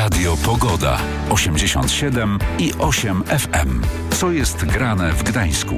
Radio Pogoda 87,8 FM. Co jest grane w Gdańsku?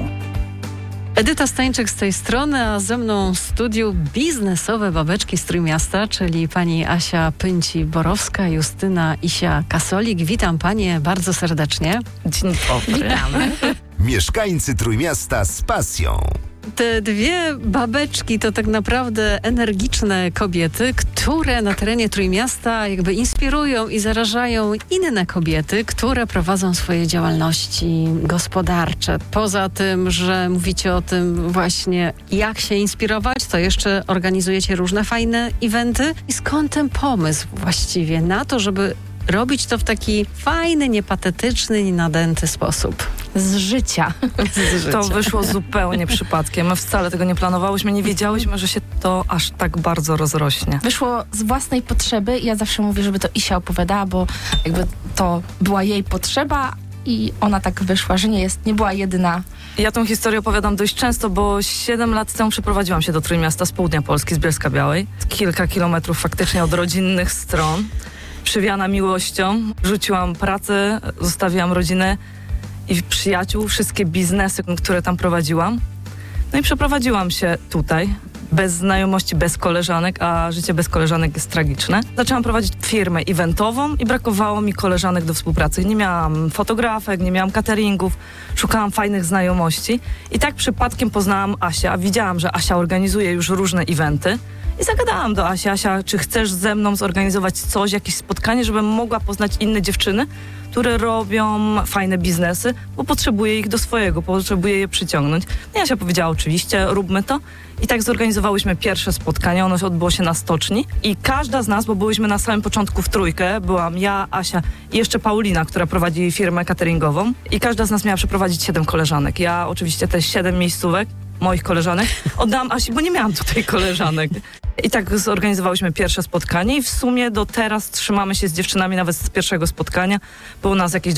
Edyta Stańczyk z tej strony, a ze mną w studiu biznesowe babeczki z Trójmiasta, czyli pani Asia Pynci-Borowska, Justyna Isia-Kasolik. Witam panie bardzo serdecznie. Dzień dobry. Witamy. Mieszkańcy Trójmiasta z pasją. Te dwie babeczki to tak naprawdę energiczne kobiety, które na terenie Trójmiasta jakby inspirują i zarażają inne kobiety, które prowadzą swoje działalności gospodarcze. Poza tym, że mówicie o tym właśnie, jak się inspirować, to jeszcze organizujecie różne fajne eventy. I skąd ten pomysł właściwie na to, żeby robić to w taki fajny, niepatetyczny, nienadęty sposób? Z życia. To wyszło zupełnie przypadkiem. My wcale tego nie planowałyśmy, nie wiedziałyśmy, że się to aż tak bardzo rozrośnie. Wyszło z własnej potrzeby. Ja zawsze mówię, żeby to Isia opowiadała, bo jakby to była jej potrzeba i ona tak wyszła, że nie była jedyna. Ja tą historię opowiadam dość często, bo 7 lat temu przeprowadziłam się do Trójmiasta z południa Polski, z Bielska-Białej. Kilka kilometrów faktycznie od rodzinnych stron. Przywiana miłością, rzuciłam pracę, zostawiłam rodzinę i przyjaciół, wszystkie biznesy, które tam prowadziłam. No i przeprowadziłam się tutaj, bez znajomości, bez koleżanek, a życie bez koleżanek jest tragiczne. Zaczęłam prowadzić firmę eventową i brakowało mi koleżanek do współpracy. Nie miałam fotografek, nie miałam cateringów, szukałam fajnych znajomości i tak przypadkiem poznałam Asię, a widziałam, że Asia organizuje już różne eventy. I zagadałam do Asi: Asia, czy chcesz ze mną zorganizować coś, jakieś spotkanie, żebym mogła poznać inne dziewczyny, które robią fajne biznesy, bo potrzebuję ich do swojego, potrzebuję je przyciągnąć. No i Asia powiedziała: oczywiście, róbmy to. I tak zorganizowałyśmy pierwsze spotkanie, ono odbyło się na stoczni i każda z nas, bo byłyśmy na samym początku w trójkę, byłam ja, Asia i jeszcze Paulina, która prowadzi firmę cateringową i każda z nas miała przeprowadzić 7 koleżanek. Ja oczywiście te 7 miejscówek moich koleżanek oddałam Asi, bo nie miałam tutaj koleżanek. I tak zorganizowałyśmy pierwsze spotkanie i w sumie do teraz trzymamy się z dziewczynami nawet z pierwszego spotkania. Było nas jakieś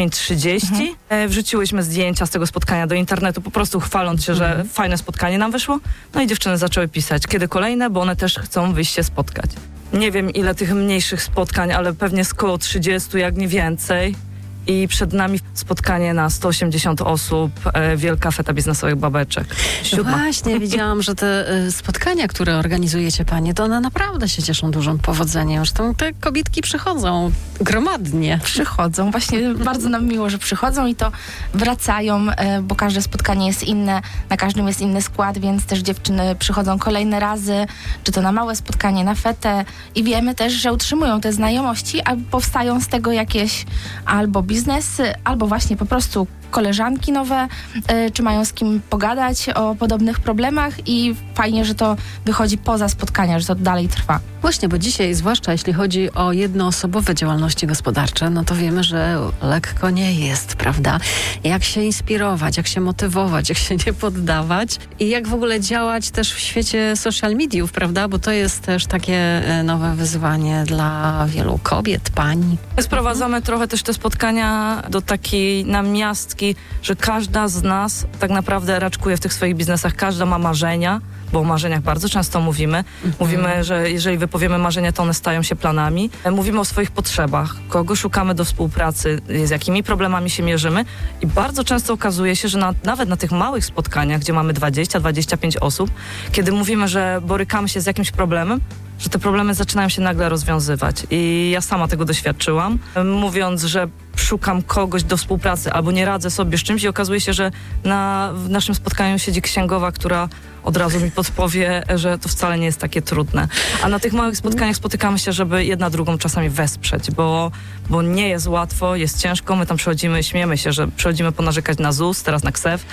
25-30. Wrzuciłyśmy zdjęcia z tego spotkania do internetu, po prostu chwaląc się, że fajne spotkanie nam wyszło. No i dziewczyny zaczęły pisać, kiedy kolejne, bo one też chcą wyjść się spotkać. Nie wiem, ile tych mniejszych spotkań, ale pewnie z koło 30, jak nie więcej. I przed nami spotkanie na 180 osób, wielka feta biznesowych babeczek. 7. No właśnie, widziałam, że te spotkania, które organizujecie panie, to one naprawdę się cieszą dużym powodzeniem. Zresztą te kobietki przychodzą gromadnie. Przychodzą. Właśnie bardzo nam miło, że przychodzą i to wracają, bo każde spotkanie jest inne, na każdym jest inny skład, więc też dziewczyny przychodzą kolejne razy, czy to na małe spotkanie, na fetę i wiemy też, że utrzymują te znajomości, a powstają z tego jakieś albo biznesy, albo właśnie po prostu koleżanki nowe, czy mają z kim pogadać o podobnych problemach i fajnie, że to wychodzi poza spotkania, że to dalej trwa. Właśnie, bo dzisiaj, zwłaszcza jeśli chodzi o jednoosobowe działalności gospodarcze, no to wiemy, że lekko nie jest, prawda? Jak się inspirować, jak się motywować, jak się nie poddawać i jak w ogóle działać też w świecie social mediów, prawda? Bo to jest też takie nowe wyzwanie dla wielu kobiet, pań. Sprowadzamy trochę też te spotkania do takiej namiastki, że każda z nas tak naprawdę raczkuje w tych swoich biznesach, każda ma marzenia, bo o marzeniach bardzo często mówimy. Mówimy, że jeżeli wypowiemy marzenia, to one stają się planami. Mówimy o swoich potrzebach, kogo szukamy do współpracy, z jakimi problemami się mierzymy i bardzo często okazuje się, że nawet na tych małych spotkaniach, gdzie mamy 20-25 osób, kiedy mówimy, że borykamy się z jakimś problemem, że te problemy zaczynają się nagle rozwiązywać. I ja sama tego doświadczyłam, mówiąc, że szukam kogoś do współpracy albo nie radzę sobie z czymś i okazuje się, że w naszym spotkaniu siedzi księgowa, która od razu mi podpowie, że to wcale nie jest takie trudne. A na tych małych spotkaniach spotykamy się, żeby jedna drugą czasami wesprzeć, bo nie jest łatwo, jest ciężko. My tam przychodzimy, śmiejemy się, że przychodzimy ponarzekać na ZUS, teraz na KSEF.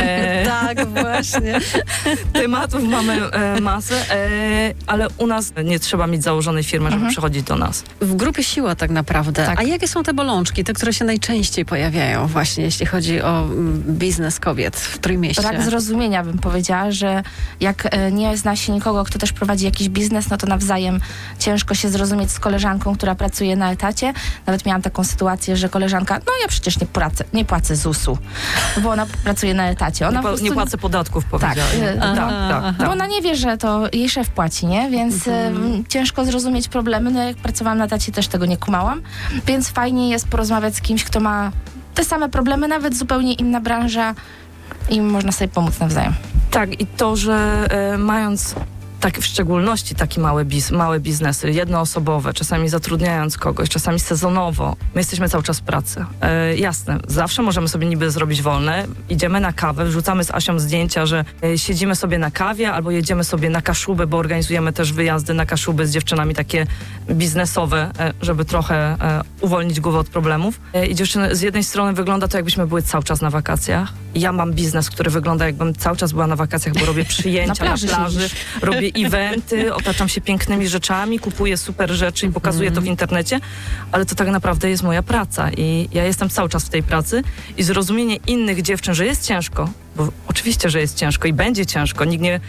Tak, właśnie. Tematów mamy masę, ale u nas nie trzeba mieć założonej firmy, żeby przychodzić do nas. W grupie siła tak naprawdę. Tak. A jakie są te bolączki, te, które się najczęściej pojawiają właśnie, jeśli chodzi o biznes kobiet w Trójmieście? Brak zrozumienia, bym powiedziała, że że jak nie zna się nikogo, kto też prowadzi jakiś biznes, no to nawzajem ciężko się zrozumieć z koleżanką, która pracuje na etacie. Nawet miałam taką sytuację, że koleżanka, no ja przecież nie płacę ZUS-u, bo ona pracuje na etacie. Ona nie płacę podatków, powiedziała. Tak. Bo ona nie wie, że to jej szef płaci, nie? Więc ciężko zrozumieć problemy. No jak pracowałam na etacie, też tego nie kumałam. Więc fajnie jest porozmawiać z kimś, kto ma te same problemy, nawet zupełnie inna branża i można sobie pomóc nawzajem. Tak, i to, że mając w szczególności takie małe biznesy, jednoosobowe, czasami zatrudniając kogoś, czasami sezonowo. My jesteśmy cały czas w pracy. Jasne, zawsze możemy sobie niby zrobić wolne. Idziemy na kawę, wrzucamy z Asią zdjęcia, że siedzimy sobie na kawie albo jedziemy sobie na Kaszuby, bo organizujemy też wyjazdy na Kaszuby z dziewczynami takie biznesowe, żeby trochę uwolnić głowę od problemów. I dziewczyny, z jednej strony wygląda to, jakbyśmy były cały czas na wakacjach. Ja mam biznes, który wygląda, jakbym cały czas była na wakacjach, bo robię przyjęcia na plaży, robię eventy, otaczam się pięknymi rzeczami, kupuję super rzeczy i pokazuję to w internecie, ale to tak naprawdę jest moja praca i ja jestem cały czas w tej pracy i zrozumienie innych dziewczyn, że jest ciężko, bo oczywiście, że jest ciężko i będzie ciężko,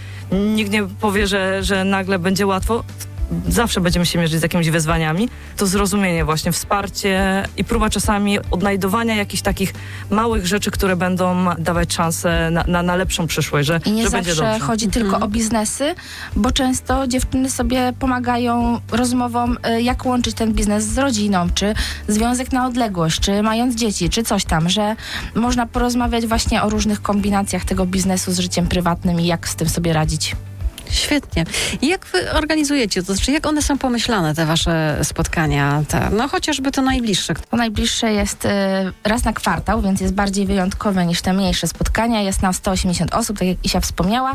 nikt nie powie, że nagle będzie łatwo. Zawsze będziemy się mierzyć z jakimiś wyzwaniami. To zrozumienie właśnie, wsparcie i próba czasami odnajdowania jakichś takich małych rzeczy, które będą dawać szansę na lepszą przyszłość, że I nie że zawsze będzie dobrze. chodzi tylko o biznesy, bo często dziewczyny sobie pomagają rozmową, jak łączyć ten biznes z rodziną, czy związek na odległość, czy mając dzieci, czy coś tam, że można porozmawiać właśnie o różnych kombinacjach tego biznesu z życiem prywatnym i jak z tym sobie radzić. Świetnie. I jak wy organizujecie, to znaczy jak one są pomyślane, te wasze spotkania, no chociażby to najbliższe? To najbliższe jest raz na kwartał, więc jest bardziej wyjątkowe niż te mniejsze spotkania. Jest nam 180 osób, tak jak Isia wspomniała.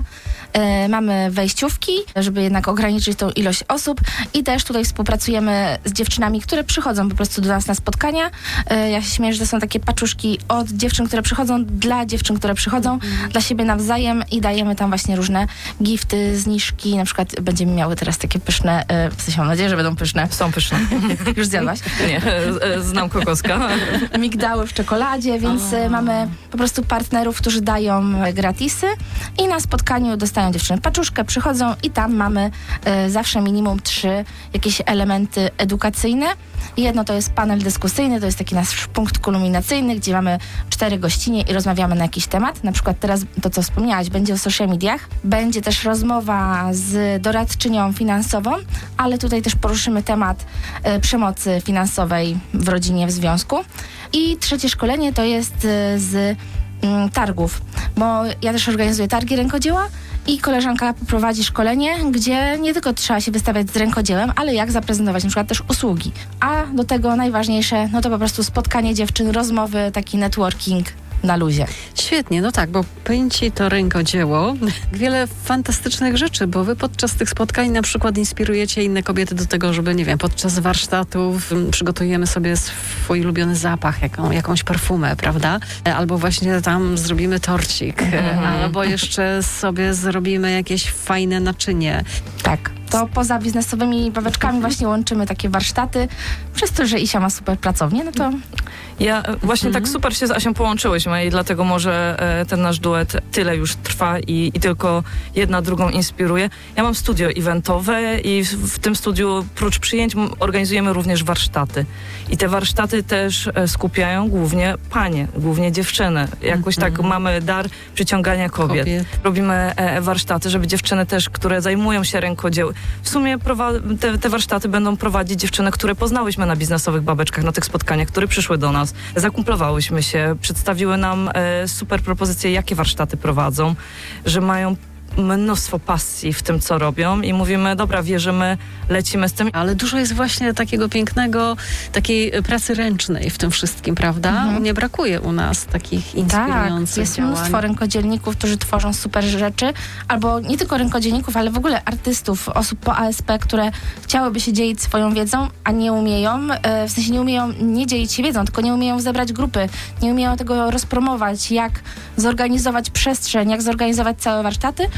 Mamy wejściówki, żeby jednak ograniczyć tą ilość osób i też tutaj współpracujemy z dziewczynami, które przychodzą po prostu do nas na spotkania. Ja się śmieję, że to są takie paczuszki od dziewczyn, które przychodzą, dla dziewczyn, które przychodzą, dla siebie nawzajem i dajemy tam właśnie różne gifty, zniżki. Na przykład będziemy miały teraz takie pyszne, w sensie mam nadzieję, że będą pyszne. Są pyszne. Już zjadłaś? Nie, znam kokoska. Migdały w czekoladzie, więc mamy po prostu partnerów, którzy dają gratisy i na spotkaniu dostają dziewczyny paczuszkę, przychodzą i tam mamy zawsze minimum 3 jakieś elementy edukacyjne. Jedno to jest panel dyskusyjny, to jest taki nasz punkt kulminacyjny, gdzie mamy 4 gościnie i rozmawiamy na jakiś temat. Na przykład teraz to, co wspomniałaś, będzie o social mediach. Będzie też rozmowa z doradczynią finansową, ale tutaj też poruszymy temat przemocy finansowej w rodzinie, w związku. I trzecie szkolenie to jest z targów, bo ja też organizuję targi rękodzieła i koleżanka poprowadzi szkolenie, gdzie nie tylko trzeba się wystawiać z rękodziełem, ale jak zaprezentować na przykład też usługi. A do tego najważniejsze, no to po prostu spotkanie dziewczyn, rozmowy, taki networking na luzie. Świetnie, no tak, bo pęci to rękodzieło. Wiele fantastycznych rzeczy, bo wy podczas tych spotkań na przykład inspirujecie inne kobiety do tego, żeby, nie wiem, podczas warsztatów przygotujemy sobie swój ulubiony zapach, jakąś perfumę, prawda? Albo właśnie tam zrobimy torcik, albo jeszcze sobie zrobimy jakieś fajne naczynie. Tak. To poza biznesowymi babeczkami właśnie łączymy takie warsztaty. Przez to, że Isia ma super pracownię, no to... Ja właśnie tak super się z Asią połączyłyśmy i dlatego może ten nasz duet tyle już trwa i tylko jedna drugą inspiruje. Ja mam studio eventowe i w tym studiu prócz przyjęć organizujemy również warsztaty. I te warsztaty też skupiają głównie panie, głównie dziewczyny. Jakoś tak mamy dar przyciągania kobiet. Robimy warsztaty, żeby dziewczyny też, które zajmują się rękodziełem. W sumie te warsztaty będą prowadzić dziewczyny, które poznałyśmy na biznesowych babeczkach, na tych spotkaniach, które przyszły do nas. Zakumplowałyśmy się, przedstawiły nam super propozycje, jakie warsztaty prowadzą, że mają mnóstwo pasji w tym, co robią i mówimy, dobra, wierzymy, lecimy z tym. Ale dużo jest właśnie takiego pięknego, takiej pracy ręcznej w tym wszystkim, prawda? Nie brakuje u nas takich inspirujących jest działań. Mnóstwo rękodzielników, którzy tworzą super rzeczy, albo nie tylko rękodzielników, ale w ogóle artystów, osób po ASP, które chciałyby się dzielić swoją wiedzą, a nie umieją, w sensie nie umieją nie dzielić się wiedzą, tylko nie umieją zebrać grupy, nie umieją tego rozpromować, jak zorganizować przestrzeń, jak zorganizować całe warsztaty.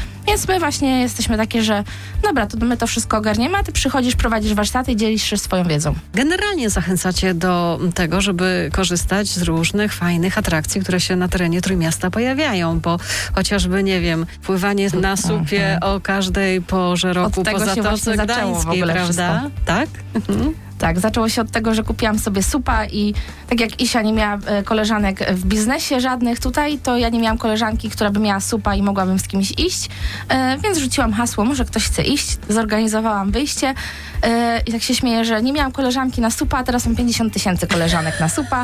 Więc my właśnie jesteśmy takie, że dobra, to my to wszystko ogarniemy, a ty przychodzisz, prowadzisz warsztaty i dzielisz się swoją wiedzą. Generalnie zachęcacie do tego, żeby korzystać z różnych fajnych atrakcji, które się na terenie Trójmiasta pojawiają, bo chociażby, nie wiem, pływanie na supie o każdej porze roku Od tego po się Zatoce właśnie zaczęło w Gdańskiej, ogóle prawda? wszystko. Tak? Mhm. Tak, zaczęło się od tego, że kupiłam sobie supa i tak jak Isia nie miała koleżanek w biznesie żadnych tutaj, to ja nie miałam koleżanki, która by miała supa i mogłabym z kimś iść, więc rzuciłam hasło, może ktoś chce iść, zorganizowałam wyjście i tak się śmieję, że nie miałam koleżanki na supa, a teraz mam 50 000 koleżanek na supa,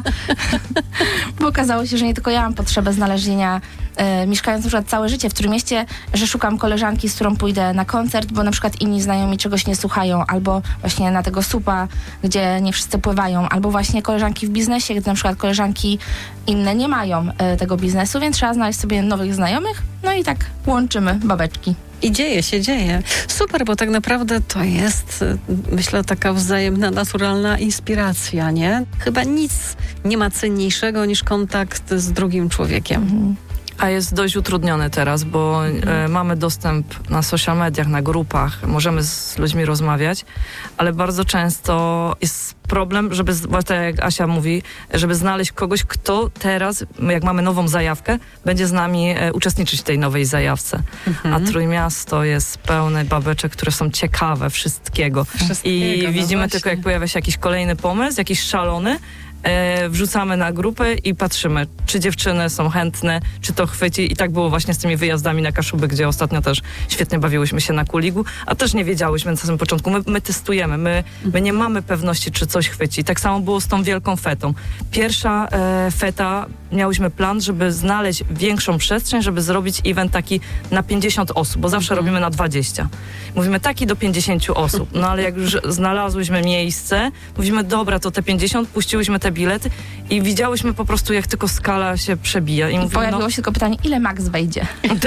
bo okazało się, że nie tylko ja mam potrzebę znalezienia, mieszkając na przykład całe życie w Trójmieście, że szukam koleżanki, z którą pójdę na koncert, bo na przykład inni znajomi czegoś nie słuchają, albo właśnie na tego supa, gdzie nie wszyscy pływają, albo właśnie koleżanki w biznesie, gdzie na przykład koleżanki inne nie mają tego biznesu, więc trzeba znaleźć sobie nowych znajomych, no i tak łączymy babeczki. I dzieje się. Super, bo tak naprawdę to jest, myślę, taka wzajemna, naturalna inspiracja, nie? Chyba nic nie ma cenniejszego niż kontakt z drugim człowiekiem. A jest dość utrudniony teraz, bo mamy dostęp na social mediach, na grupach, możemy z ludźmi rozmawiać, ale bardzo często jest problem, żeby, tak jak Asia mówi, żeby znaleźć kogoś, kto teraz, jak mamy nową zajawkę, będzie z nami uczestniczyć w tej nowej zajawce. A Trójmiasto jest pełne babeczek, które są ciekawe wszystkiego. I widzimy tylko, jak pojawia się jakiś kolejny pomysł, jakiś szalony, wrzucamy na grupę i patrzymy, czy dziewczyny są chętne, czy to chwyci. I tak było właśnie z tymi wyjazdami na Kaszuby, gdzie ostatnio też świetnie bawiłyśmy się na kuligu, a też nie wiedziałyśmy na samym początku. My testujemy, my nie mamy pewności, czy coś chwyci. Tak samo było z tą wielką fetą. Pierwsza feta, miałyśmy plan, żeby znaleźć większą przestrzeń, żeby zrobić event taki na 50 osób, bo zawsze robimy na 20. Mówimy taki do 50 osób. No ale jak już znalazłyśmy miejsce, mówimy dobra, to te 50, puściłyśmy te bilety i widziałyśmy po prostu, jak tylko skala się przebija. I mówimy, Pojawiło się tylko pytanie, ile max wejdzie?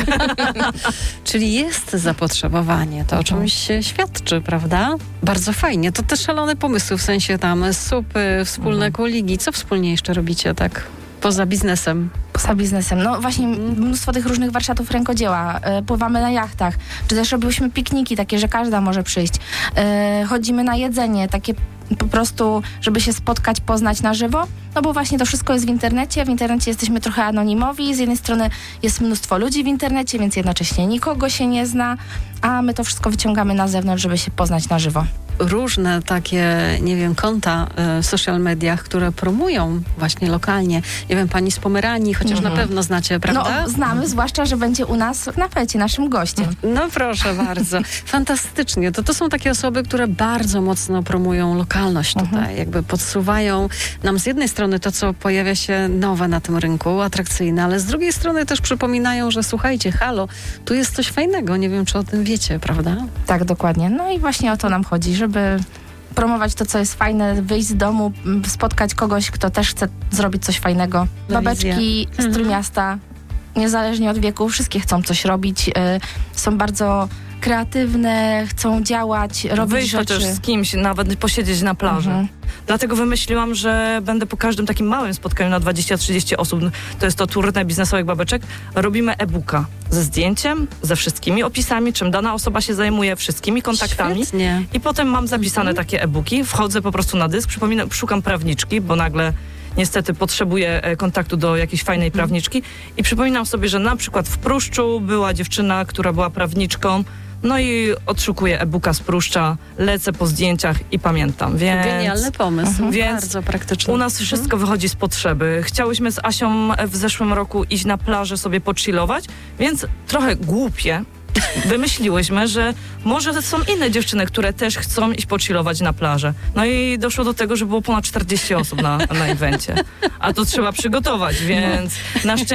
Czyli jest zapotrzebowanie, to o czymś się świadczy, prawda? Bardzo fajnie. To te szalone pomysły, w sensie tam supy, wspólne kuligi. Co wspólnie jeszcze robicie tak poza biznesem? Poza biznesem. No właśnie mnóstwo tych różnych warsztatów rękodzieła. Pływamy na jachtach. Czy też robiłyśmy pikniki takie, że każda może przyjść. Chodzimy na jedzenie, takie po prostu, żeby się spotkać, poznać na żywo. No bo właśnie to wszystko jest w internecie. W internecie jesteśmy trochę anonimowi. Z jednej strony jest mnóstwo ludzi w internecie, więc jednocześnie nikogo się nie zna, a my to wszystko wyciągamy na zewnątrz, żeby się poznać na żywo. Różne takie, nie wiem, konta w social mediach, które promują właśnie lokalnie. Nie wiem, pani z Pomeranii, chociaż na pewno znacie, prawda? No, znamy, zwłaszcza, że będzie u nas na fecie, naszym gościem. No proszę bardzo. Fantastycznie. To są takie osoby, które bardzo mocno promują lokalność tutaj. Jakby podsuwają nam z jednej strony to, co pojawia się nowe na tym rynku, atrakcyjne, ale z drugiej strony też przypominają, że słuchajcie, halo, tu jest coś fajnego. Nie wiem, czy o tym wiecie, prawda? Tak, dokładnie. No i właśnie o to nam chodzi, żeby promować to, co jest fajne, wyjść z domu, spotkać kogoś, kto też chce zrobić coś fajnego. Babeczki z Trójmiasta, niezależnie od wieku, wszystkie chcą coś robić, są bardzo kreatywne, chcą działać, robić wyjść rzeczy. chociaż z kimś, nawet posiedzieć na plaży. Dlatego wymyśliłam, że będę po każdym takim małym spotkaniu na 20-30 osób, to jest to turne biznesowych babeczek, robimy e-booka ze zdjęciem, ze wszystkimi opisami, czym dana osoba się zajmuje, wszystkimi kontaktami. Świetnie. I potem mam zapisane takie e-booki, wchodzę po prostu na dysk, przypominam, szukam prawniczki, bo nagle niestety potrzebuję kontaktu do jakiejś fajnej prawniczki i przypominam sobie, że na przykład w Pruszczu była dziewczyna, która była prawniczką, no i odszukuję e-booka z Pruszcza, lecę po zdjęciach i pamiętam. Więc Genialny pomysł. Więc bardzo praktyczny. u nas wszystko wychodzi z potrzeby. Chciałyśmy z Asią w zeszłym roku iść na plażę sobie pochillować, więc trochę głupie wymyśliłyśmy, że może są inne dziewczyny, które też chcą iść pochillować na plażę. No i doszło do tego, że było ponad 40 osób na evencie. A to trzeba przygotować, więc na szczęście